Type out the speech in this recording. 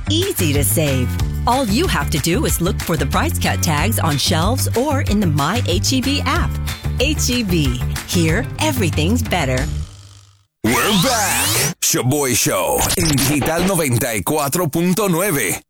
easy to save. All you have to do is look for the Price Cut tags on shelves or in the My HEB app. HEB, here everything's better. We're back. Shaboy Show en Digital 94.9.